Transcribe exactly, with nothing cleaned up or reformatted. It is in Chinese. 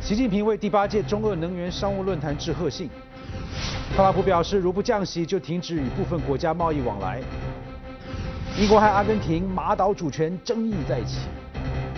习近平为第八届中俄能源商务论坛致贺信。特朗普表示，如不降息，就停止与部分国家贸易往来。英国和阿根廷马岛主权争议再起。